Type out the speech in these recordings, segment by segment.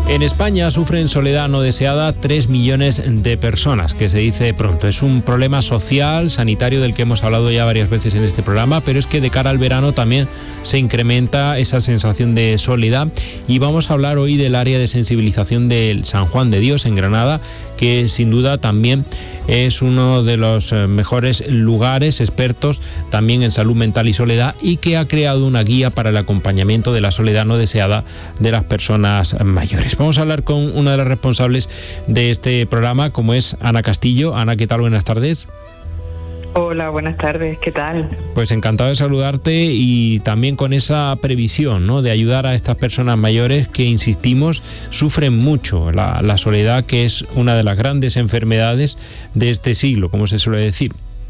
En España sufren soledad no deseada 3 millones de personas, que se dice pronto. Es un problema social, sanitario, del que hemos hablado ya varias veces en este programa, pero es que de cara al verano también se incrementa esa sensación de soledad. Y vamos a hablar hoy del área de sensibilización del San Juan de Dios en Granada, que sin duda también es uno de los mejores lugares expertos también en salud mental y soledad, y que ha creado una guía para el acompañamiento de la soledad no deseada de las personas mayores. Vamos a hablar con una de las responsables de este programa, como es Ana Castillo. Ana, ¿qué tal? Buenas tardes. Hola, buenas tardes, ¿qué tal? Pues encantado de saludarte, y también con esa previsión, ¿no?, de ayudar a estas personas mayores que, insistimos, sufren mucho la soledad, que es una de las grandes enfermedades de este siglo, como se suele decir.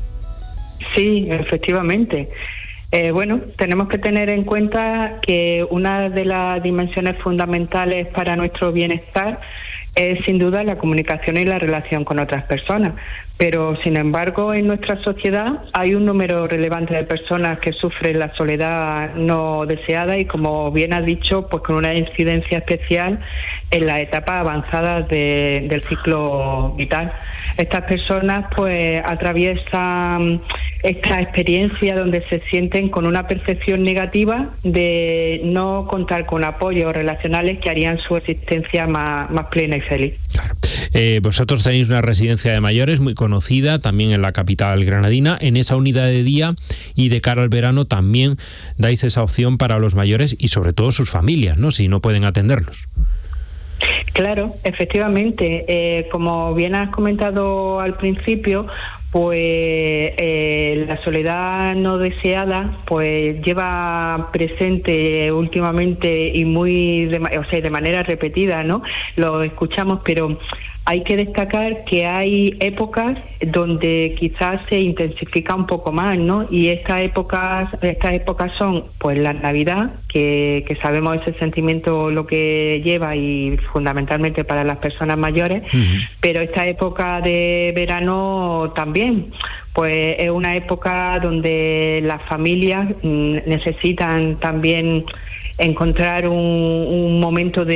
Sí, efectivamente. Bueno, tenemos que tener en cuenta que una de las dimensiones fundamentales para nuestro bienestar es sin duda la comunicación y la relación con otras personas. Pero, sin embargo, en nuestra sociedad hay un número relevante de personas que sufren la soledad no deseada y, como bien has dicho, pues con una incidencia especial en las etapas avanzadas del ciclo vital. Estas personas pues atraviesan esta experiencia donde se sienten con una percepción negativa de no contar con apoyos relacionales que harían su existencia más plena y feliz. Claro. Vosotros tenéis una residencia de mayores muy conocida también en la capital granadina. En esa unidad de día y de cara al verano también dais esa opción para los mayores y sobre todo sus familias, ¿no?, si no pueden atenderlos. Claro, efectivamente. Como bien has comentado al principio, pues la soledad no deseada pues lleva presente últimamente y de manera repetida, ¿no? Lo escuchamos, pero hay que destacar que hay épocas donde quizás se intensifica un poco más, ¿no? Y estas épocas son pues la Navidad, que sabemos ese sentimiento lo que lleva, y fundamentalmente para las personas mayores, pero esta época de verano también. Pues es una época donde las familias necesitan también encontrar un momento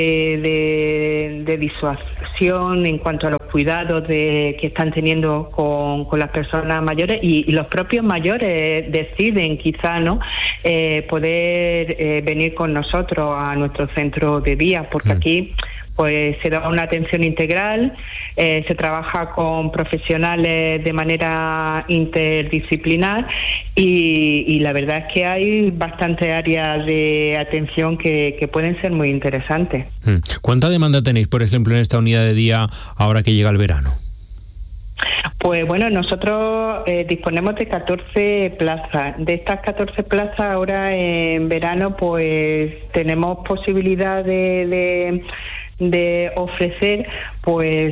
de disuasión en cuanto a los cuidados que están teniendo con las personas mayores, y los propios mayores deciden quizá, ¿no?, poder venir con nosotros a nuestro centro de día, porque aquí pues se da una atención integral, se trabaja con profesionales de manera interdisciplinar, y la verdad es que hay bastantes áreas de atención que pueden ser muy interesantes. ¿Cuánta demanda tenéis, por ejemplo, en esta unidad de día ahora que llega el verano? Pues bueno, nosotros disponemos de 14 plazas. De estas 14 plazas ahora en verano pues tenemos posibilidad de ofrecer pues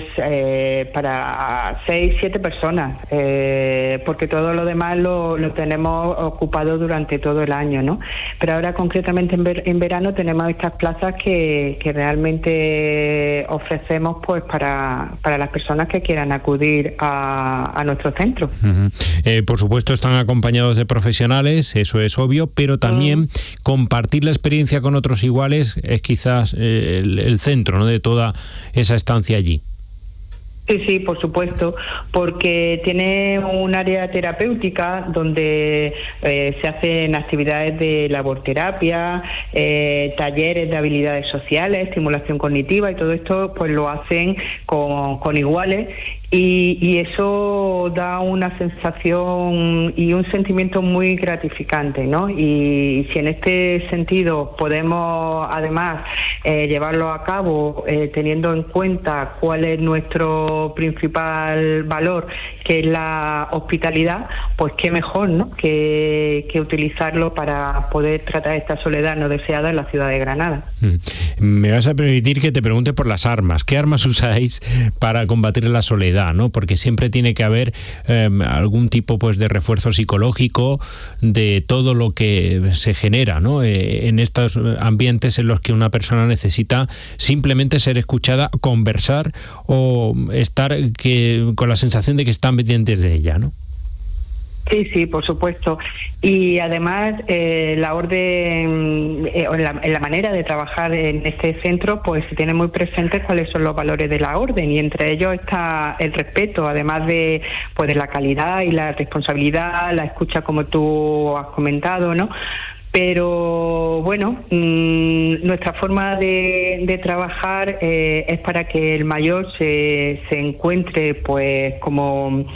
para 6-7 personas, porque todo lo demás lo tenemos ocupado durante todo el año, ¿no? Pero ahora concretamente en verano tenemos estas plazas que realmente ofrecemos pues para las personas que quieran acudir a nuestro centro. Por supuesto están acompañados de profesionales, eso es obvio, pero también compartir la experiencia con otros iguales es quizás el centro, ¿no?, de toda esa estancia allí. Sí, por supuesto, porque tiene un área terapéutica donde se hacen actividades de laborterapia, talleres de habilidades sociales, estimulación cognitiva, y todo esto pues lo hacen con iguales, y eso da una sensación y un sentimiento muy gratificante, ¿no? Y si en este sentido podemos además llevarlo a cabo teniendo en cuenta cuál es nuestro principal valor, que es la hospitalidad, pues qué mejor, ¿no?, que utilizarlo para poder tratar esta soledad no deseada en la ciudad de Granada. Me vas a permitir que te pregunte por las armas. ¿Qué armas usáis para combatir la soledad, ¿no? Porque siempre tiene que haber algún tipo pues de refuerzo psicológico de todo lo que se genera, ¿no?, en estos ambientes en los que una persona necesita simplemente ser escuchada, conversar o estar con la sensación de que están pendientes de ella, ¿no? Sí, por supuesto. Y además la orden, en la manera de trabajar en este centro, pues se tiene muy presente cuáles son los valores de la orden, y entre ellos está el respeto, además de pues de la calidad y la responsabilidad, la escucha, como tú has comentado, ¿no? Pero bueno, nuestra forma de trabajar es para que el mayor se encuentre pues como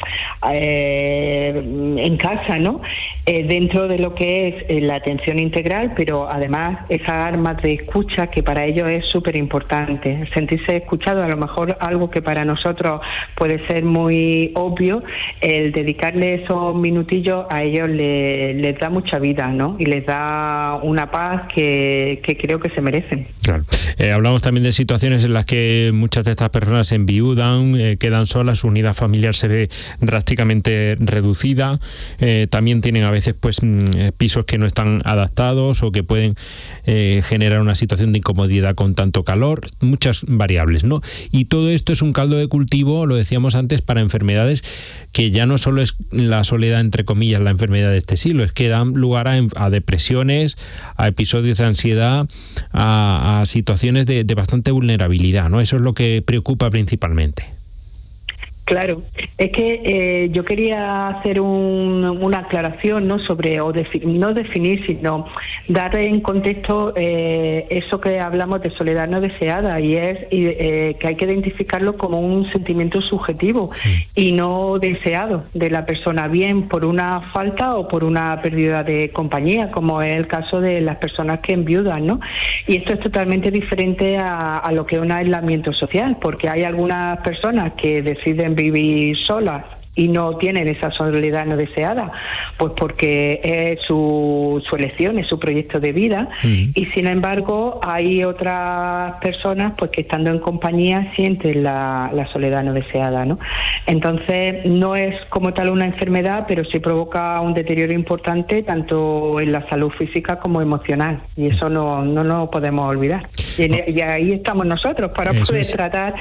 en casa, ¿no? Dentro de lo que es la atención integral, pero además esas armas de escucha que para ellos es súper importante. Sentirse escuchado, a lo mejor algo que para nosotros puede ser muy obvio, el dedicarle esos minutillos a ellos les da mucha vida, ¿no? Y les da una paz que creo que se merecen. Claro. Hablamos también de situaciones en las que muchas de estas personas se enviudan, quedan solas, su unidad familiar se ve drásticamente reducida, también tienen a veces pues pisos que no están adaptados o que pueden generar una situación de incomodidad con tanto calor, muchas variables, ¿no? Y todo esto es un caldo de cultivo, lo decíamos antes, para enfermedades que ya no solo es la soledad, entre comillas, la enfermedad de este siglo, es que dan lugar a depresiones, a episodios de ansiedad, a situaciones de bastante vulnerabilidad, ¿no? Eso es lo que preocupa principalmente. Claro, es que yo quería hacer una aclaración, ¿no? Sobre, no definir, sino dar en contexto eso que hablamos de soledad no deseada, y es que hay que identificarlo como un sentimiento subjetivo y no deseado de la persona, bien por una falta o por una pérdida de compañía, como es el caso de las personas que enviudan, ¿no? Y esto es totalmente diferente a lo que es un aislamiento social, porque hay algunas personas que deciden vivir solas y no tienen esa soledad no deseada, pues porque es su elección, es su proyecto de vida, y sin embargo hay otras personas pues que estando en compañía sienten la soledad no deseada, ¿no? Entonces no es como tal una enfermedad, pero sí provoca un deterioro importante tanto en la salud física como emocional, y eso no lo podemos olvidar. Y ahí estamos nosotros para poder tratar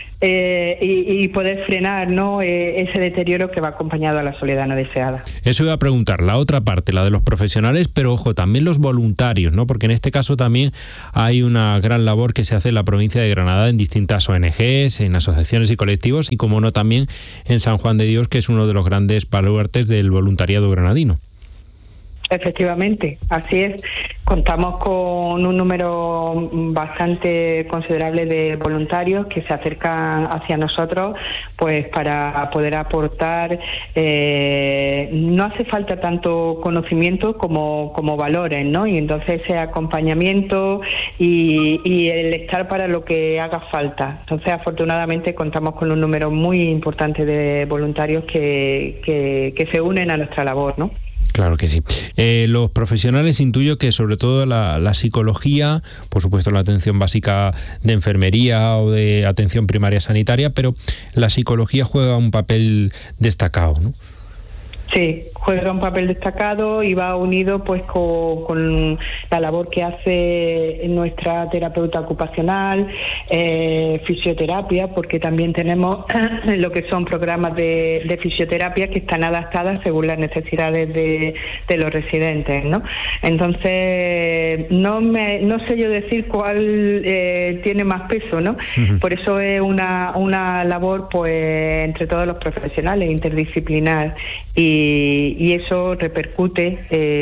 y poder frenar, ¿no? Ese deterioro que va acompañado a la soledad no deseada. Eso iba a preguntar, la otra parte, la de los profesionales, pero ojo, también los voluntarios, ¿no? Porque en este caso también hay una gran labor que se hace en la provincia de Granada en distintas ONGs, en asociaciones y colectivos, y como no también en San Juan de Dios, que es uno de los grandes baluartes del voluntariado granadino. Efectivamente, así es. Contamos con un número bastante considerable de voluntarios que se acercan hacia nosotros pues para poder aportar. No hace falta tanto conocimiento como valores, ¿no? Y entonces ese acompañamiento y el estar para lo que haga falta. Entonces, afortunadamente, contamos con un número muy importante de voluntarios que se unen a nuestra labor, ¿no? Claro que sí. Los profesionales, intuyo que sobre todo la psicología, por supuesto la atención básica de enfermería o de atención primaria sanitaria, pero la psicología juega un papel destacado, ¿no? Sí, juega un papel destacado y va unido pues con la labor que hace nuestra terapeuta ocupacional, fisioterapia, porque también tenemos lo que son programas de fisioterapia que están adaptadas según las necesidades de los residentes, ¿no? Entonces, no sé yo decir cuál tiene más peso, ¿no? Por eso es una labor pues entre todos los profesionales, interdisciplinar, y eso repercute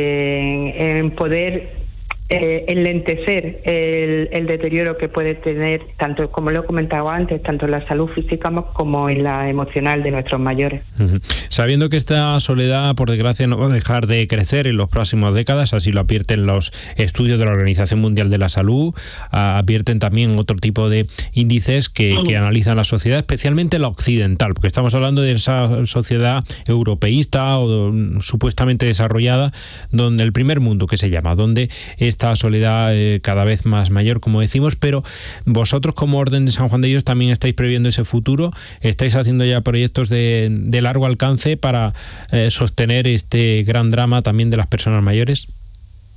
en poder enlentecer el deterioro que puede tener, tanto como lo he comentado antes, tanto en la salud física como en la emocional de nuestros mayores. Sabiendo que esta soledad, por desgracia, no va a dejar de crecer en las próximas décadas, así lo advierten los estudios de la Organización Mundial de la Salud, advierten también otro tipo de índices que analizan la sociedad, especialmente la occidental, porque estamos hablando de esa sociedad europeísta o supuestamente desarrollada, donde el primer mundo que se llama, donde esta soledad cada vez más mayor, como decimos, pero vosotros como Orden de San Juan de Dios también estáis previendo ese futuro, estáis haciendo ya proyectos de largo alcance para sostener este gran drama también de las personas mayores.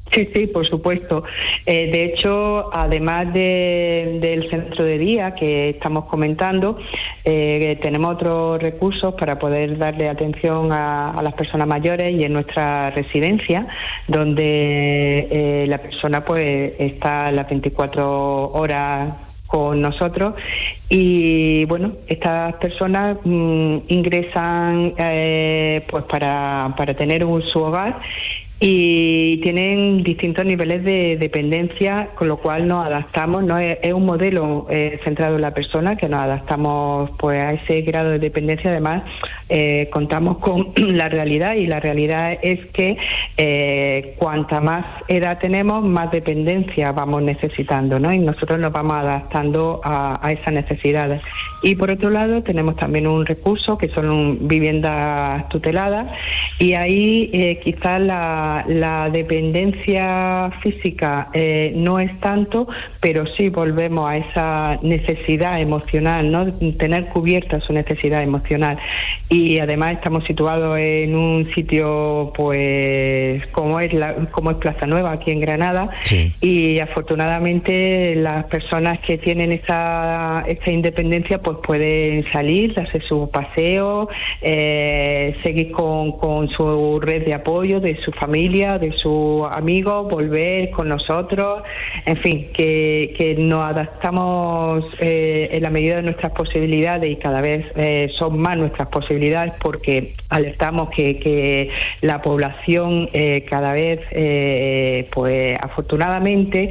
Sí, por supuesto. De hecho, además del centro de día que estamos comentando, tenemos otros recursos para poder darle atención a las personas mayores, y en nuestra residencia, donde la persona pues está las 24 horas con nosotros. Y bueno, estas personas ingresan pues para tener su hogar, y tienen distintos niveles de dependencia, con lo cual nos adaptamos, ¿no? Es un modelo centrado en la persona, que nos adaptamos pues a ese grado de dependencia. Además, contamos con la realidad, y la realidad es que cuanta más edad tenemos, más dependencia vamos necesitando, ¿no? Y nosotros nos vamos adaptando a esas necesidades. Y por otro lado, tenemos también un recurso que son viviendas tuteladas, y ahí quizás la dependencia física no es tanto, pero sí volvemos a esa necesidad emocional, ¿no? Tener cubierta su necesidad emocional. Y además estamos situados en un sitio pues como es Plaza Nueva, aquí en Granada. Sí. Y afortunadamente las personas que tienen esta independencia pues pueden salir, darse su paseo, seguir con su red de apoyo, de su familia, de sus amigos, volver con nosotros, en fin, que nos adaptamos en la medida de nuestras posibilidades, y cada vez son más nuestras posibilidades, porque alertamos que la población cada vez pues afortunadamente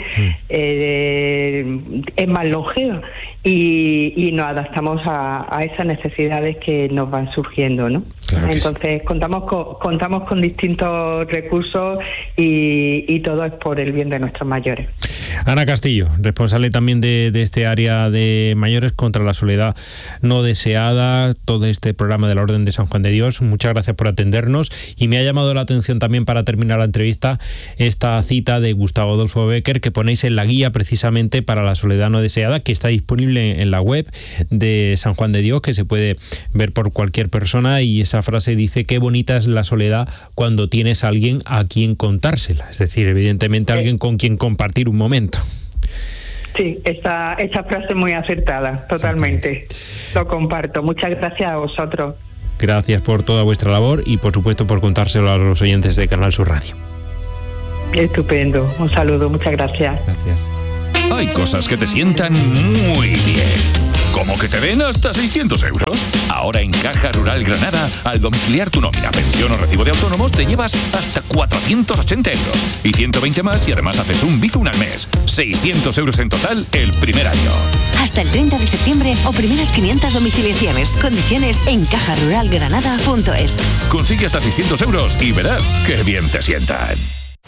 es más longeva, y nos adaptamos a esas necesidades que nos van surgiendo, ¿no? Claro. Entonces sí. contamos con distintos recursos, y todo es por el bien de nuestros mayores. Ana Castillo, responsable también de este área de mayores contra la soledad no deseada, todo este programa de la Orden de San Juan de Dios. Muchas gracias por atendernos, y me ha llamado la atención también, para terminar la entrevista, esta cita de Gustavo Adolfo Bécquer que ponéis en la guía precisamente para la soledad no deseada, que está disponible en la web de San Juan de Dios, que se puede ver por cualquier persona, y esa frase dice: qué bonita es la soledad cuando tienes a alguien a quien contársela, es decir, evidentemente alguien con quien compartir un momento. Sí, esa frase es muy acertada, totalmente. Lo comparto. Muchas gracias a vosotros. Gracias por toda vuestra labor, y por supuesto por contárselo a los oyentes de Canal Sur Radio. Estupendo. Un saludo, muchas gracias. Gracias. Hay cosas que te sientan muy bien. ¿Cómo que te den hasta 600 euros? Ahora en Caja Rural Granada, al domiciliar tu nómina, pensión o recibo de autónomos, te llevas hasta 480 euros. Y 120 más si además haces un Bizum al mes. 600 euros en total el primer año. Hasta el 30 de septiembre o primeras 500 domiciliaciones. Condiciones en cajaruralgranada.es. Consigue hasta 600 euros y verás qué bien te sientan.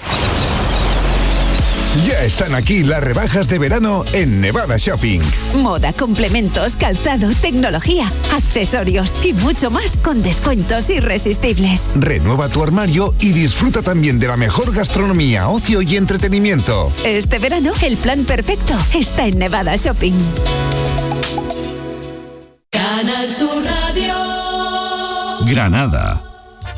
Ya están aquí las rebajas de verano en Nevada Shopping. Moda, complementos, calzado, tecnología, accesorios y mucho más con descuentos irresistibles. Renueva tu armario y disfruta también de la mejor gastronomía, ocio y entretenimiento. Este verano el plan perfecto está en Nevada Shopping. Canal Sur Radio. Granada.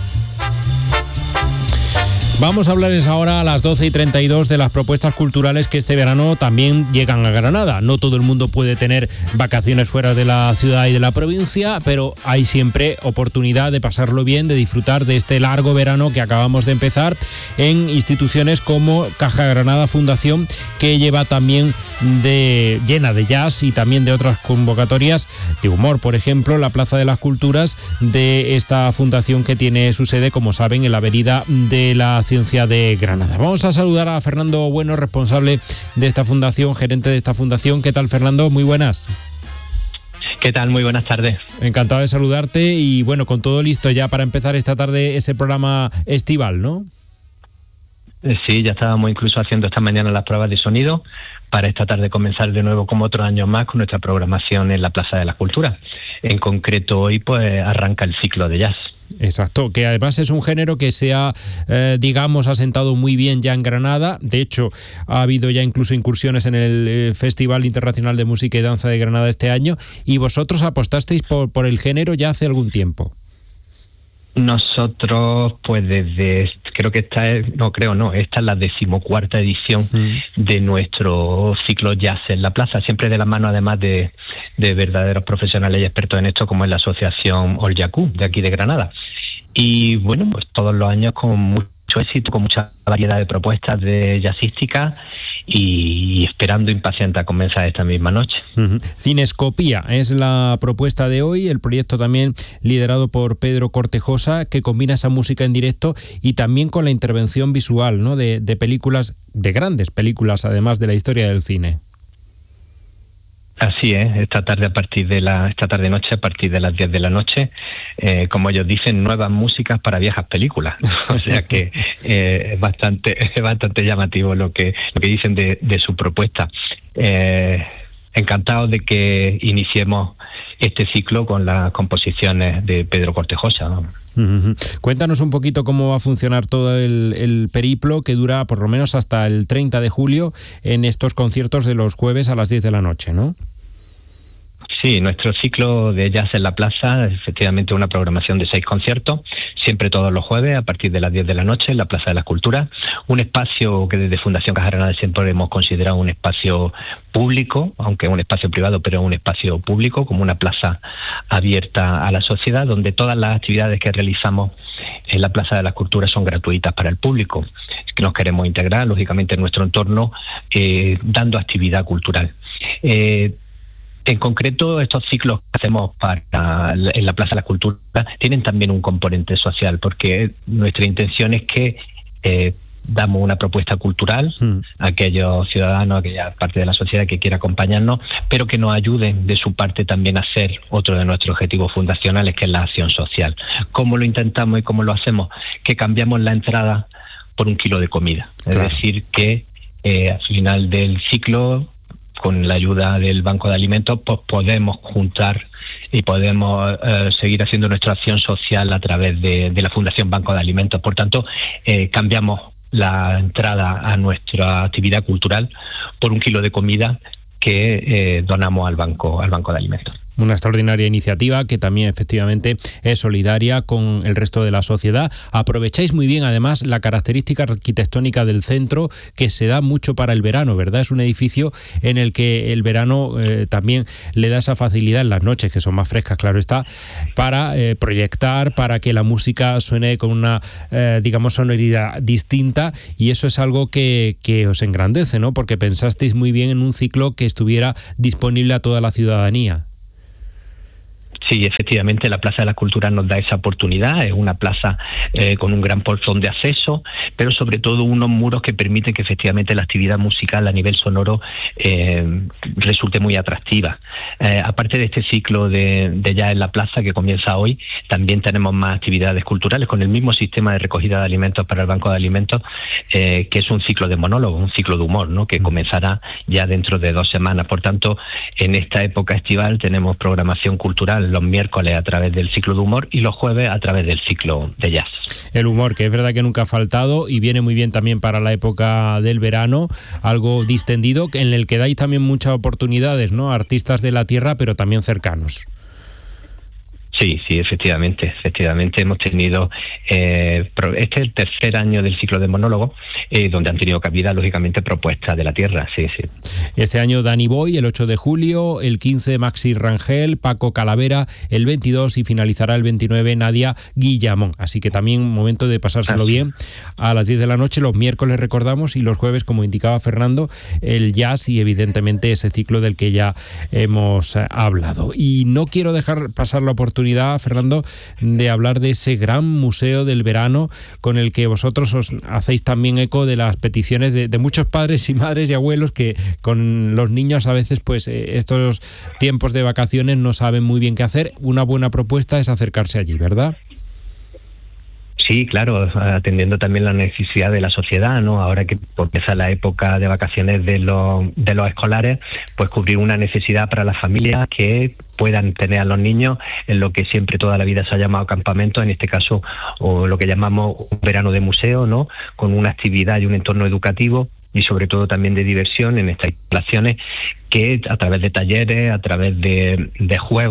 Vamos a hablarles ahora a las 12:32 de las propuestas culturales que este verano también llegan a Granada. No todo el mundo puede tener vacaciones fuera de la ciudad y de la provincia, pero hay siempre oportunidad de pasarlo bien, de disfrutar de este largo verano que acabamos de empezar en instituciones como Caja Granada Fundación, que lleva también llena de jazz y también de otras convocatorias de humor. Por ejemplo, la Plaza de las Culturas de esta fundación, que tiene su sede, como saben, en la Avenida de la Ciencia de Granada. Vamos a saludar a Fernando Bueno, responsable de esta fundación, gerente de esta fundación. ¿Qué tal, Fernando? Muy buenas. ¿Qué tal? Muy buenas tardes. Encantado de saludarte, y bueno, con todo listo ya para empezar esta tarde ese programa estival, ¿no? Sí, ya estábamos incluso haciendo esta mañana las pruebas de sonido para esta tarde comenzar de nuevo, como otros años más, con nuestra programación en la Plaza de las Culturas. En concreto, hoy pues arranca el ciclo de jazz. Exacto, que además es un género que se ha, asentado muy bien ya en Granada. De hecho, ha habido ya incluso incursiones en el Festival Internacional de Música y Danza de Granada este año, y vosotros apostasteis por el género ya hace algún tiempo. Nosotros, pues desde esta es la 14ª edición de nuestro ciclo Jazz en la Plaza, siempre de la mano además de verdaderos profesionales y expertos en esto, como es la asociación All Yaku de aquí de Granada. Y bueno, pues todos los años con mucho éxito, con mucha variedad de propuestas de jazzística, y esperando impaciente a comenzar esta misma noche. Cinescopía es la propuesta de hoy, el proyecto también liderado por Pedro Cortejosa, que combina esa música en directo y también con la intervención visual, ¿no?, de películas, de grandes películas, además de la historia del cine. Así es, esta tarde noche a partir de las 10 de la noche, como ellos dicen, nuevas músicas para viejas películas. O sea que es bastante llamativo lo que dicen de su propuesta. Encantados de que iniciemos este ciclo con las composiciones de Pedro Cortejosa, ¿no? Cuéntanos un poquito cómo va a funcionar todo el periplo, que dura por lo menos hasta el 30 de julio en estos conciertos de los jueves a las 10 de la noche, ¿no? Sí, nuestro ciclo de Jazz en la Plaza es efectivamente una programación de 6 conciertos, siempre todos los jueves a partir de las 10 de la noche en la Plaza de la Cultura, un espacio que desde Fundación Caja Granada siempre hemos considerado un espacio público, aunque es un espacio privado, pero es un espacio público, como una plaza abierta a la sociedad, donde todas las actividades que realizamos en la Plaza de la Cultura son gratuitas para el público, que nos queremos integrar, lógicamente, en nuestro entorno, dando actividad cultural. En concreto, estos ciclos que hacemos en la Plaza de la Cultura tienen también un componente social, porque nuestra intención es que damos una propuesta cultural a aquellos ciudadanos, a aquella parte de la sociedad que quiera acompañarnos, pero que nos ayuden de su parte también a hacer otro de nuestros objetivos fundacionales, que es la acción social. ¿Cómo lo intentamos y cómo lo hacemos? Que cambiamos la entrada por 1 kilo de comida. Claro. Es decir, que al final del ciclo, con la ayuda del Banco de Alimentos, pues podemos juntar y podemos seguir haciendo nuestra acción social a través de la Fundación Banco de Alimentos. Por tanto, cambiamos la entrada a nuestra actividad cultural por 1 kilo de comida que donamos al Banco de Alimentos. Una extraordinaria iniciativa que también efectivamente es solidaria con el resto de la sociedad. Aprovecháis muy bien además la característica arquitectónica del centro, que se da mucho para el verano, ¿verdad? Es un edificio en el que el verano también le da esa facilidad en las noches, que son más frescas, claro está, para proyectar, para que la música suene con una, sonoridad distinta, y eso es algo que os engrandece, ¿no? Porque pensasteis muy bien en un ciclo que estuviera disponible a toda la ciudadanía. Sí, efectivamente, la Plaza de la Cultura nos da esa oportunidad. Es una plaza con un gran portón de acceso, pero sobre todo unos muros que permiten que efectivamente la actividad musical a nivel sonoro resulte muy atractiva. Aparte de este ciclo de Jazz en la Plaza que comienza hoy, también tenemos más actividades culturales con el mismo sistema de recogida de alimentos para el Banco de Alimentos, que es un ciclo de monólogo, un ciclo de humor, ¿no?, que comenzará ya dentro de 2 semanas. Por tanto, en esta época estival tenemos programación cultural los miércoles a través del ciclo de humor y los jueves a través del ciclo de jazz. El humor, que es verdad que nunca ha faltado y viene muy bien también para la época del verano, algo distendido en el que dais también muchas oportunidades, ¿no? Artistas de la tierra, pero también cercanos. Sí, efectivamente hemos tenido este es el 3er año del ciclo de monólogo, donde han tenido cabida lógicamente propuestas de la tierra, sí. Este año Danny Boy, el 8 de julio, el 15 Maxi Rangel, Paco Calavera, el 22 y finalizará el 29 Nadia Guillamón, así que también un momento de pasárselo bien a las 10 de la noche, los miércoles recordamos, y los jueves, como indicaba Fernando, el jazz y evidentemente ese ciclo del que ya hemos hablado. Y no quiero dejar pasar la oportunidad, Fernando, de hablar de ese gran museo del verano con el que vosotros os hacéis también eco de las peticiones de muchos padres y madres y abuelos que con los niños a veces pues estos tiempos de vacaciones no saben muy bien qué hacer. Una buena propuesta es acercarse allí, ¿verdad? Sí, claro, atendiendo también la necesidad de la sociedad, ¿no? Ahora que empieza la época de vacaciones de los escolares, pues cubrir una necesidad para las familias que puedan tener a los niños en lo que siempre toda la vida se ha llamado campamento, en este caso, o lo que llamamos un verano de museo, ¿no? Con una actividad y un entorno educativo y sobre todo también de diversión en estas instalaciones, que a través de talleres, a través de juegos,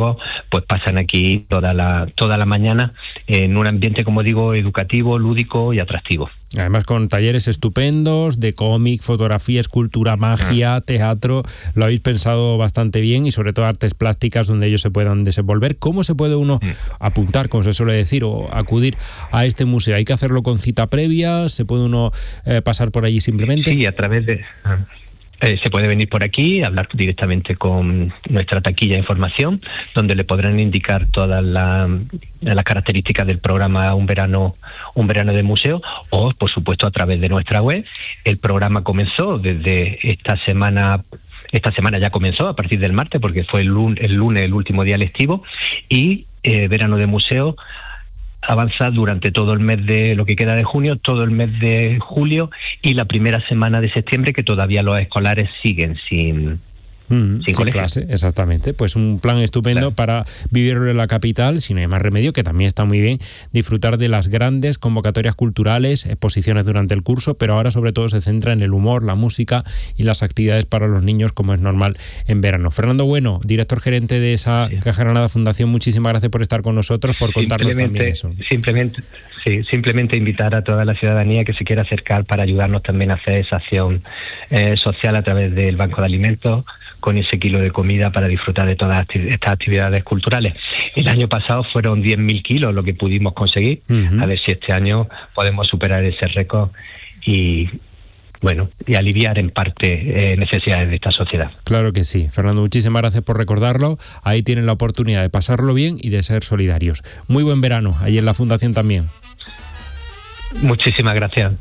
pues pasan aquí toda la mañana en un ambiente, como digo, educativo, lúdico y atractivo. Además con talleres estupendos de cómic, fotografía, escultura, magia, teatro. Lo habéis pensado bastante bien, y sobre todo artes plásticas donde ellos se puedan desenvolver. ¿Cómo se puede uno apuntar, como se suele decir, o acudir a este museo? ¿Hay que hacerlo con cita previa? ¿Se puede uno pasar por allí simplemente? Sí, a través de... se puede venir por aquí, hablar directamente con nuestra taquilla de información, donde le podrán indicar todas las características del programa Un verano de museo, o por supuesto a través de nuestra web. El programa comenzó desde esta semana ya comenzó a partir del martes, porque fue el lunes el último día lectivo, y Verano de Museo avanza durante todo el mes de lo que queda de junio, todo el mes de julio y la primera semana de septiembre, que todavía los escolares siguen sin clase, exactamente. Pues un plan estupendo, claro, para vivirlo en la capital, si no hay más remedio, que también está muy bien disfrutar de las grandes convocatorias culturales, exposiciones durante el curso, pero ahora sobre todo se centra en el humor, la música y las actividades para los niños, como es normal en verano. Fernando Bueno, director gerente de esa Caja Granada Fundación, muchísimas gracias por estar con nosotros, por contarnos también eso. Simplemente invitar a toda la ciudadanía que se quiera acercar para ayudarnos también a hacer esa acción social a través del Banco de Alimentos, con ese kilo de comida para disfrutar de todas estas actividades culturales. El año pasado fueron 10.000 kilos lo que pudimos conseguir. A ver si este año podemos superar ese récord y aliviar en parte necesidades de esta sociedad. Claro que sí. Fernando, muchísimas gracias por recordarlo. Ahí tienen la oportunidad de pasarlo bien y de ser solidarios. Muy buen verano, ahí en la Fundación también. Muchísimas gracias.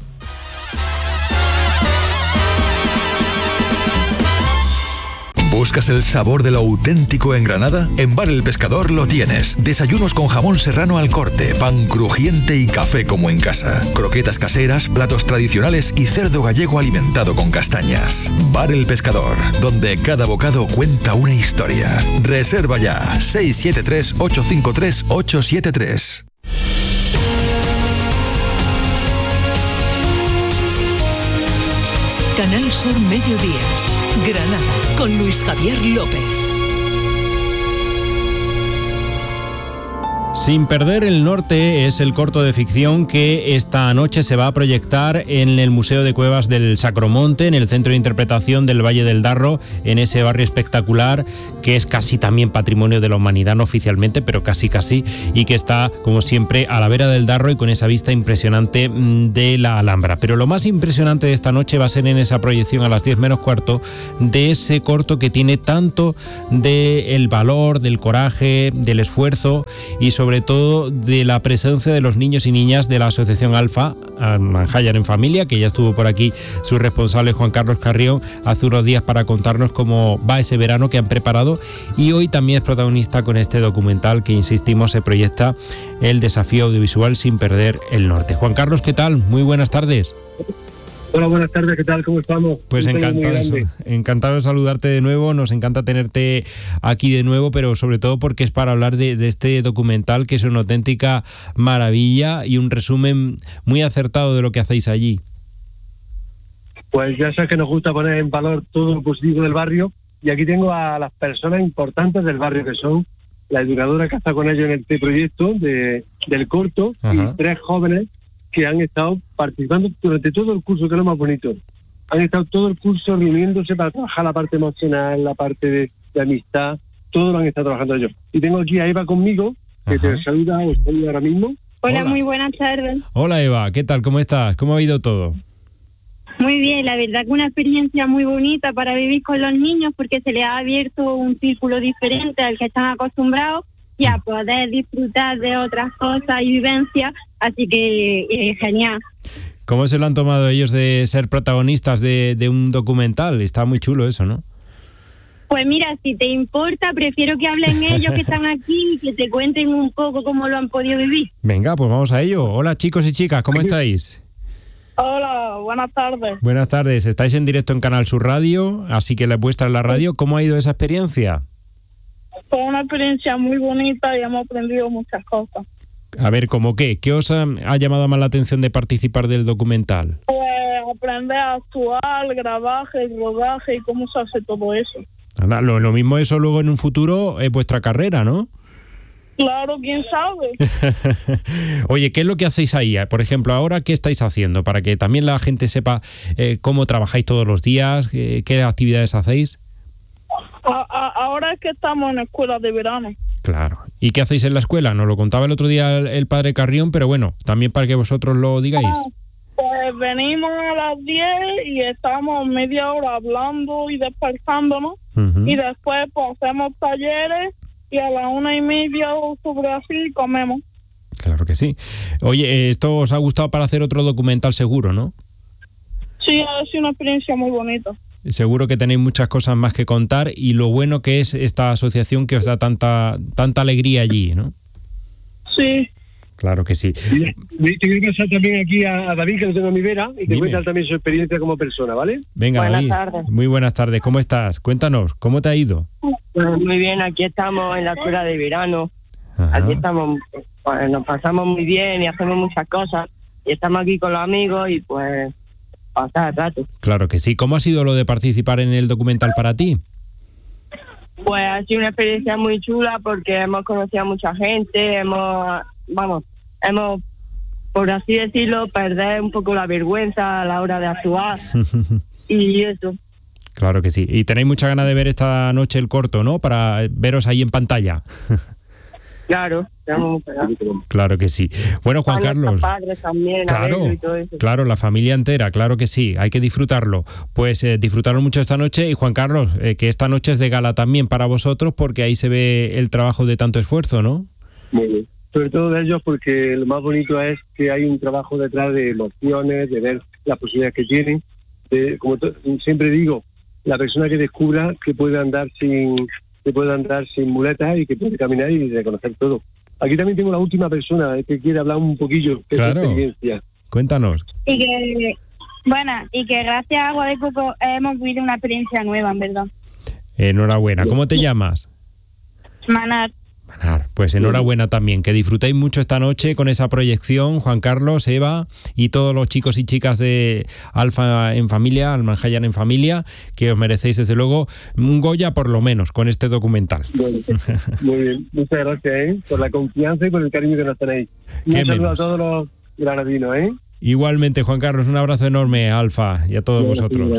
¿Buscas el sabor de lo auténtico en Granada? En Bar El Pescador lo tienes. Desayunos con jamón serrano al corte, pan crujiente y café como en casa. Croquetas caseras, platos tradicionales y cerdo gallego alimentado con castañas. Bar El Pescador, donde cada bocado cuenta una historia. Reserva ya, 673-853-873. Canal Sur Mediodía, Granada, con Luis Javier López. Sin perder el norte es el corto de ficción que esta noche se va a proyectar en el Museo de Cuevas del Sacromonte, en el Centro de Interpretación del Valle del Darro, en ese barrio espectacular que es casi también patrimonio de la humanidad, no oficialmente, pero casi, y que está, como siempre, a la vera del Darro y con esa vista impresionante de la Alhambra. Pero lo más impresionante de esta noche va a ser en esa proyección a las 10 menos cuarto de ese corto que tiene tanto del valor, del coraje, del esfuerzo y sobre todo de la presencia de los niños y niñas de la Asociación Alfa, Manjayar en Familia, que ya estuvo por aquí su responsable Juan Carlos Carrión hace unos días para contarnos cómo va ese verano que han preparado, y hoy también es protagonista con este documental que, insistimos, se proyecta el desafío audiovisual Sin perder el norte. Juan Carlos, ¿qué tal? Muy buenas tardes. Hola, buenas tardes, ¿qué tal? ¿Cómo estamos? Pues encantado de saludarte de nuevo, nos encanta tenerte aquí de nuevo, pero sobre todo porque es para hablar de este documental que es una auténtica maravilla y un resumen muy acertado de lo que hacéis allí. Pues ya sabes que nos gusta poner en valor todo lo positivo del barrio, y aquí tengo a las personas importantes del barrio, que son la educadora que está con ellos en este proyecto del corto. Ajá. Y 3 jóvenes que han estado participando durante todo el curso, que es lo más bonito. Han estado todo el curso reuniéndose para trabajar la parte emocional, la parte de amistad, todo lo han estado trabajando ellos. Y tengo aquí a Eva conmigo, que os saluda ahora mismo. Hola, muy buenas tardes. Hola Eva, ¿qué tal? ¿Cómo estás? ¿Cómo ha ido todo? Muy bien, la verdad que una experiencia muy bonita para vivir con los niños, porque se les ha abierto un círculo diferente al que están acostumbrados y a poder disfrutar de otras cosas y vivencias, así que genial. ¿Cómo se lo han tomado ellos de ser protagonistas de un documental? Está muy chulo eso, ¿no? Pues mira, si te importa, prefiero que hablen ellos que están aquí y que te cuenten un poco cómo lo han podido vivir. Venga, pues vamos a ello. Hola chicos y chicas, ¿cómo estáis? Hola, buenas tardes. Buenas tardes, estáis en directo en Canal Sur Radio, así que les vuestra en la radio. ¿Cómo ha ido esa experiencia? Fue una experiencia muy bonita y hemos aprendido muchas cosas. A ver, ¿cómo qué? ¿Qué os ha llamado más la atención de participar del documental? Pues aprender a actuar, grabaje, rodaje y cómo se hace todo eso. Anda, lo mismo eso luego en un futuro es vuestra carrera, ¿no? Claro, quién sabe. Oye, ¿qué es lo que hacéis ahí? Por ejemplo, ahora, ¿qué estáis haciendo? Para que también la gente sepa cómo trabajáis todos los días, qué actividades hacéis. Ahora es que estamos en la escuela de verano. Claro. ¿Y qué hacéis en la escuela? Nos lo contaba el otro día el padre Carrión, pero bueno, también para que vosotros lo digáis. Pues venimos a las 10 y estamos media hora hablando y dispersándonos. Y después pues hacemos talleres y a las 1:30 o sobre así comemos. Claro que sí. Oye, esto os ha gustado para hacer otro documental seguro, ¿no? Sí, ha sido una experiencia muy bonita. Seguro que tenéis muchas cosas más que contar y lo bueno que es esta asociación que os da tanta alegría allí, ¿no? Sí. Claro que sí. Te quiero pasar también aquí a David, que lo tengo a mi vera, y te cuenta también su experiencia como persona, ¿vale? Venga, buenas David. Tardes. Muy buenas tardes. ¿Cómo estás? Cuéntanos, ¿cómo te ha ido? Muy bien, aquí estamos en la escuela de verano. Ajá. Aquí estamos, pues nos pasamos muy bien y hacemos muchas cosas. Y estamos aquí con los amigos y pues pasar el rato. Claro que sí. ¿Cómo ha sido lo de participar en el documental para ti? Pues ha sido una experiencia muy chula porque hemos conocido a mucha gente, hemos, por así decirlo, perder un poco la vergüenza a la hora de actuar y eso. Claro que sí. Y tenéis mucha ganas de ver esta noche el corto, ¿no? Para veros ahí en pantalla. Claro, claro que sí. Bueno, Juan Carlos. Padres también, claro, y todo eso. Claro, la familia entera, claro que sí. Hay que disfrutarlo. Pues disfrutarlo mucho esta noche. Y Juan Carlos, que esta noche es de gala también para vosotros porque ahí se ve el trabajo de tanto esfuerzo, ¿no? Muy bien. Sobre todo de ellos porque lo más bonito es que hay un trabajo detrás de emociones, de ver las posibilidades que tienen. Como siempre digo, la persona que descubra que puede andar sin muletas y que puede caminar y reconocer todo. Aquí también tengo la última persona que quiere hablar un poquillo de su experiencia. Cuéntanos. Y que gracias a Agua de Coco hemos vivido una experiencia nueva, en verdad. Enhorabuena. ¿Cómo te llamas? Manar. Pues enhorabuena también, que disfrutéis mucho esta noche con esa proyección, Juan Carlos, Eva y todos los chicos y chicas de Alfa en Familia, Almanjayar en Familia, que os merecéis desde luego un Goya por lo menos con este documental. Bueno, muy bien, muchas gracias por la confianza y por el cariño que nos tenéis. Un saludo a todos los granadinos. Igualmente, Juan Carlos, un abrazo enorme a Alfa y a todos vosotros.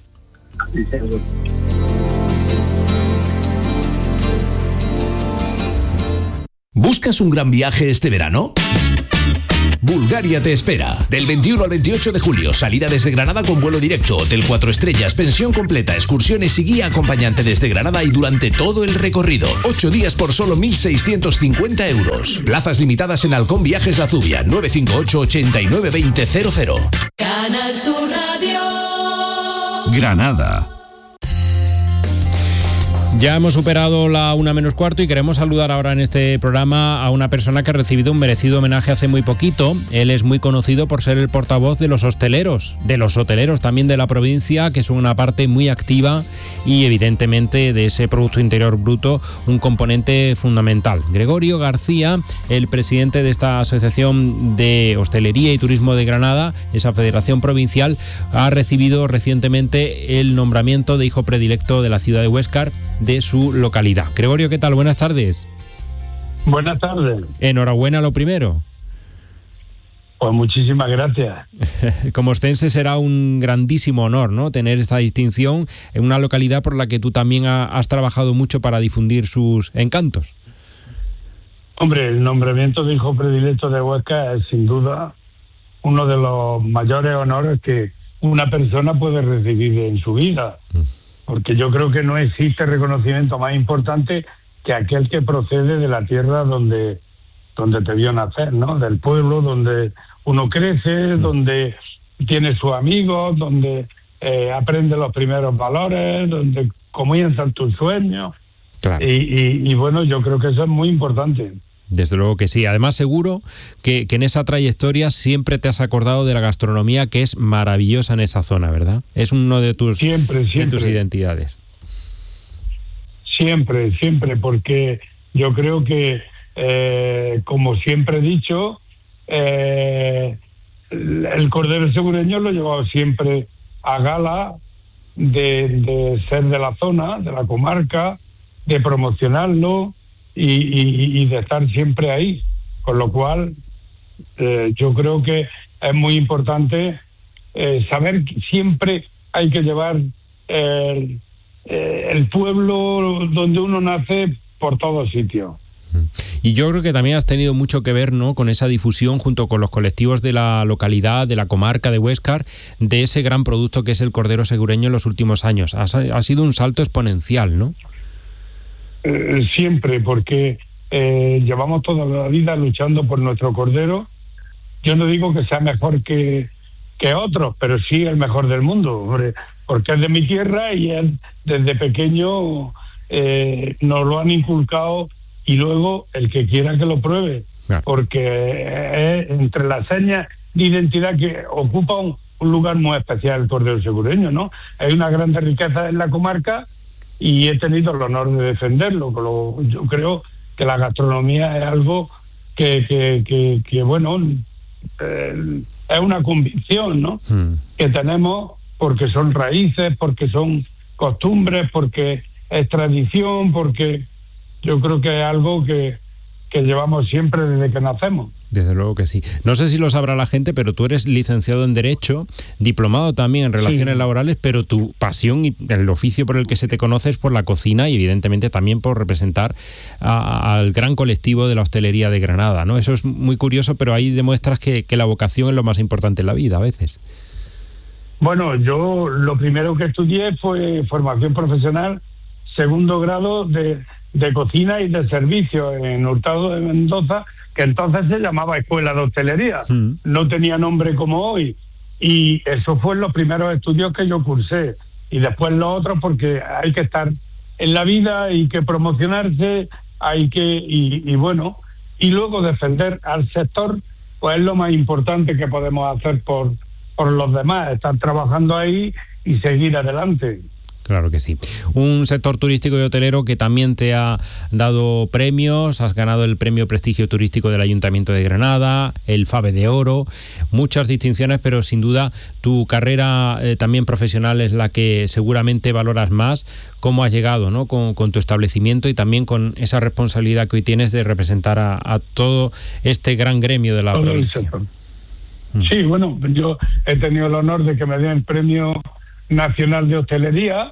¿Buscas un gran viaje este verano? Bulgaria te espera. Del 21 al 28 de julio, salida desde Granada con vuelo directo, hotel 4 estrellas, pensión completa, excursiones y guía acompañante desde Granada y durante todo el recorrido. 8 días por solo 1.650 euros. Plazas limitadas en Halcón Viajes La Zubia, 958 89 20 00. Canal Sur Radio. Granada. Ya hemos superado la 1:45 y queremos saludar ahora en este programa a una persona que ha recibido un merecido homenaje hace muy poquito. Él es muy conocido por ser el portavoz de los hosteleros también de la provincia, que son una parte muy activa y evidentemente de ese Producto Interior Bruto, un componente fundamental. Gregorio García, el presidente de esta Asociación de Hostelería y Turismo de Granada, esa federación provincial, ha recibido recientemente el nombramiento de hijo predilecto de la ciudad de Huéscar, de su localidad. Gregorio, ¿qué tal? Buenas tardes. Buenas tardes. Enhorabuena lo primero. Pues muchísimas gracias. Como ostense será un grandísimo honor, ¿no?, tener esta distinción en una localidad por la que tú también has trabajado mucho para difundir sus encantos. Hombre, el nombramiento de hijo predilecto de Huesca es sin duda uno de los mayores honores que una persona puede recibir en su vida. Porque yo creo que no existe reconocimiento más importante que aquel que procede de la tierra donde te vio nacer, ¿no? Del pueblo donde uno crece, donde tiene sus amigos, donde aprende los primeros valores, donde comienzan tus sueños. Claro. Y bueno, yo creo que eso es muy importante. Desde luego que sí. Además, seguro que en esa trayectoria siempre te has acordado de la gastronomía, que es maravillosa en esa zona, ¿verdad? Es uno de tus, de tus identidades. Siempre, porque yo creo que, como siempre he dicho, el cordero segureño lo he llevado siempre a gala de ser de la zona, de la comarca, de promocionarlo, y de estar siempre ahí. Con lo cual, yo creo que es muy importante saber que siempre hay que llevar el pueblo donde uno nace por todos sitios. Y yo creo que también has tenido mucho que ver, ¿no?, con esa difusión junto con los colectivos de la localidad, de la comarca de Huéscar, de ese gran producto que es el cordero segureño en los últimos años. Ha sido un salto exponencial, ¿no? Siempre, porque llevamos toda la vida luchando por nuestro cordero. Yo no digo que sea mejor que otros, pero sí el mejor del mundo, porque es de mi tierra y él, desde pequeño nos lo han inculcado, y luego el que quiera que lo pruebe, porque es entre las señas de identidad que ocupa un lugar muy especial el cordero segureño, ¿no? Hay una gran riqueza en la comarca y he tenido el honor de defenderlo. Yo creo que la gastronomía es algo que bueno, es una convicción, ¿no? Que tenemos, porque son raíces, porque son costumbres, porque es tradición, porque yo creo que es algo que llevamos siempre desde que nacemos. Desde luego que sí. No sé si lo sabrá la gente, pero tú eres licenciado en Derecho, diplomado también en Relaciones Laborales, pero tu pasión y el oficio por el que se te conoce es por la cocina y evidentemente también por representar al gran colectivo de la hostelería de Granada, ¿no? Eso es muy curioso, pero ahí demuestras que la vocación es lo más importante en la vida a veces. Bueno, yo lo primero que estudié fue formación profesional, segundo grado de cocina y de servicio en Hurtado de Mendoza, que entonces se llamaba Escuela de Hostelería. No tenía nombre como hoy. Y eso fue los primeros estudios que yo cursé. Y después los otros, porque hay que estar en la vida, hay que promocionarse, hay que... Y bueno, y luego defender al sector, pues es lo más importante que podemos hacer por los demás, estar trabajando ahí y seguir adelante. Claro que sí. Un sector turístico y hotelero que también te ha dado premios, has ganado el Premio Prestigio Turístico del Ayuntamiento de Granada, el FABE de Oro, muchas distinciones, pero sin duda tu carrera también profesional es la que seguramente valoras más. ¿Cómo has llegado, ¿no?, con tu establecimiento y también con esa responsabilidad que hoy tienes de representar a todo este gran gremio de la provincia? Sí, bueno, yo he tenido el honor de que me den el Premio Nacional de Hostelería,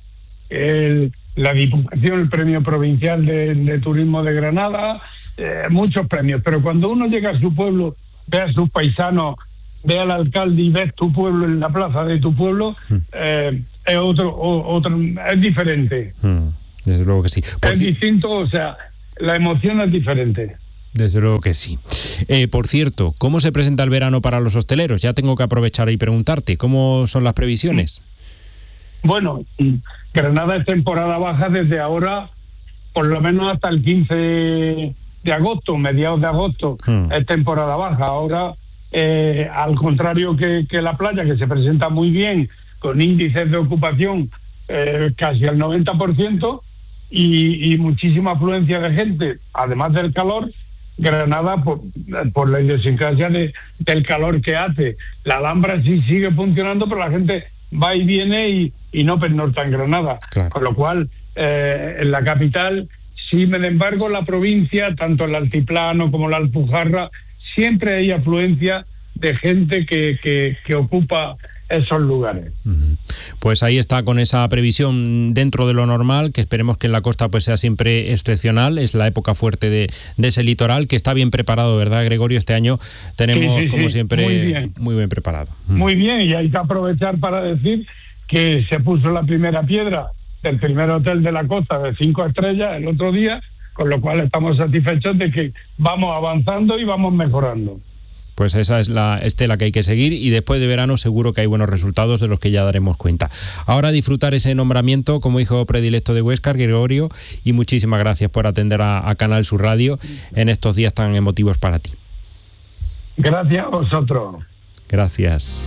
la Diputación, el Premio Provincial de Turismo de Granada, muchos premios. Pero cuando uno llega a su pueblo, ve a sus paisanos, ve al alcalde y ves tu pueblo en la plaza de tu pueblo, es otro, es diferente. Desde luego que sí. Es distinto, o sea, la emoción es diferente. Desde luego que sí. Por cierto, ¿cómo se presenta el verano para los hosteleros? Ya tengo que aprovechar y preguntarte, ¿cómo son las previsiones? Bueno, Granada es temporada baja desde ahora, por lo menos hasta el 15 de agosto, mediados de agosto, es temporada baja. Ahora, al contrario que la playa, que se presenta muy bien, con índices de ocupación casi al 90% y muchísima afluencia de gente, además del calor, Granada, por la idiosincrasia del calor que hace. La Alhambra sí sigue funcionando, pero la gente va y viene y no pernocta en Granada. Claro. Con lo cual, en la capital, sí, sin embargo, la provincia, tanto el altiplano como la Alpujarra, siempre hay afluencia de gente que ocupa esos lugares. Pues ahí está, con esa previsión dentro de lo normal, que esperemos que en la costa pues sea siempre excepcional. Es la época fuerte de ese litoral, que está bien preparado, ¿verdad, Gregorio? Este año tenemos, como siempre, muy bien preparado. Muy bien, y hay que aprovechar para decir que se puso la primera piedra del primer hotel de la costa de 5 estrellas el otro día, con lo cual estamos satisfechos de que vamos avanzando y vamos mejorando. Pues esa es la estela que hay que seguir, y después de verano seguro que hay buenos resultados de los que ya daremos cuenta. Ahora disfrutar ese nombramiento como hijo predilecto de Huéscar, Gregorio, y muchísimas gracias por atender a Canal Sur Radio en estos días tan emotivos para ti. Gracias a vosotros. Gracias.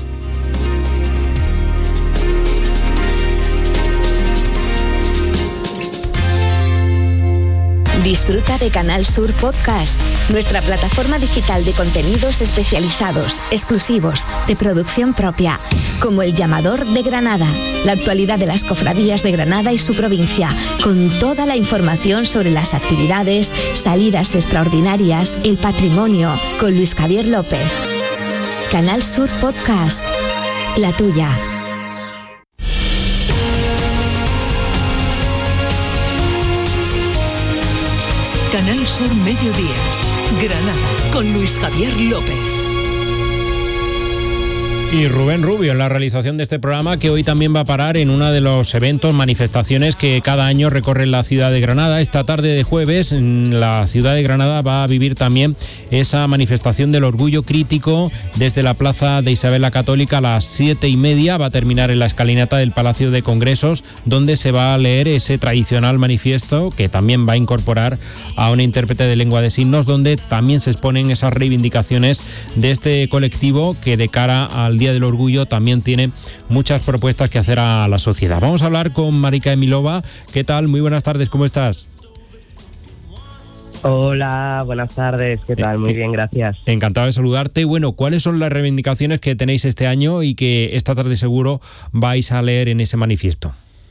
Disfruta de Canal Sur Podcast, nuestra plataforma digital de contenidos especializados, exclusivos, de producción propia, como El Llamador de Granada, la actualidad de las cofradías de Granada y su provincia, con toda la información sobre las actividades, salidas extraordinarias, el patrimonio, con Luis Javier López. Canal Sur Podcast, la tuya. Canal Sur Mediodía, Granada, con Luis Javier López. Y Rubén Rubio en la realización de este programa, que hoy también va a parar en uno de los eventos, manifestaciones que cada año recorren la ciudad de Granada. Esta tarde de jueves, la ciudad de Granada va a vivir también esa manifestación del orgullo crítico desde la Plaza de Isabel la Católica a las 7:30. Va a terminar en la escalinata del Palacio de Congresos, donde se va a leer ese tradicional manifiesto que también va a incorporar a una intérprete de lengua de signos, donde también se exponen esas reivindicaciones de este colectivo que de cara al Día del Orgullo también tiene muchas propuestas que hacer a la sociedad. Vamos a hablar con Marika Emilova. ¿Qué tal? Muy buenas tardes, ¿cómo estás? Hola, buenas tardes, ¿qué tal? Muy bien, gracias. Encantado de saludarte. Bueno, ¿cuáles son las reivindicaciones que tenéis este año y que esta tarde seguro vais a leer en ese manifiesto?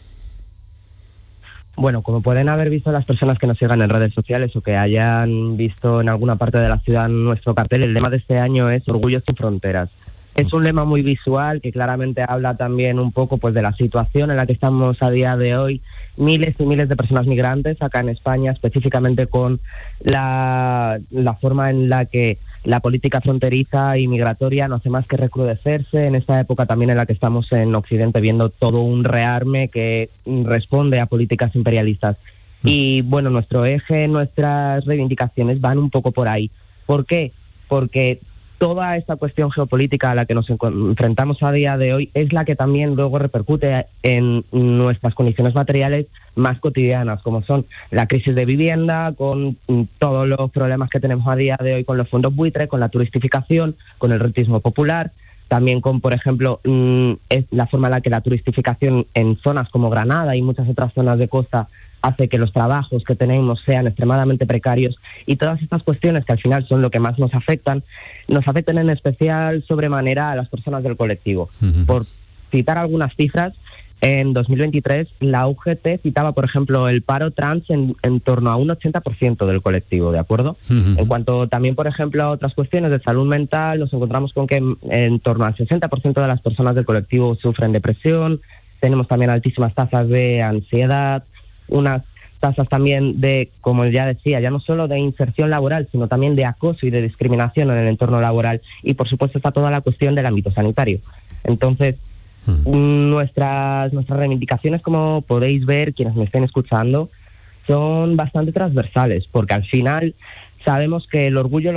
Bueno, como pueden haber visto las personas que nos sigan en redes sociales o que hayan visto en alguna parte de la ciudad nuestro cartel, el lema de este año es Orgullo sin fronteras. Es un lema muy visual que claramente habla también un poco pues de la situación en la que estamos a día de hoy, miles y miles de personas migrantes acá en España, específicamente con la forma en la que la política fronteriza y migratoria no hace más que recrudecerse en esta época también en la que estamos en Occidente viendo todo un rearme que responde a políticas imperialistas. Y bueno, nuestro eje, nuestras reivindicaciones van un poco por ahí. ¿Por qué? Porque toda esta cuestión geopolítica a la que nos enfrentamos a día de hoy es la que también luego repercute en nuestras condiciones materiales más cotidianas, como son la crisis de vivienda, con todos los problemas que tenemos a día de hoy con los fondos buitre, con la turistificación, con el rentismo popular, también con, por ejemplo, es la forma en la que la turistificación en zonas como Granada y muchas otras zonas de costa hace que los trabajos que tenemos sean extremadamente precarios, y todas estas cuestiones que al final son lo que más nos afectan en especial sobremanera a las personas del colectivo. Por citar algunas cifras, en 2023 la UGT citaba, por ejemplo, el paro trans en torno a un 80% del colectivo, ¿de acuerdo? En cuanto también, por ejemplo, a otras cuestiones de salud mental, nos encontramos con que en torno al 60% de las personas del colectivo sufren depresión, tenemos también altísimas tasas de ansiedad, unas tasas también de, como ya decía, ya no solo de inserción laboral, sino también de acoso y de discriminación en el entorno laboral, y por supuesto está toda la cuestión del ámbito sanitario. Entonces, nuestras reivindicaciones, como podéis ver, quienes me estén escuchando, son bastante transversales, porque al final sabemos que el orgullo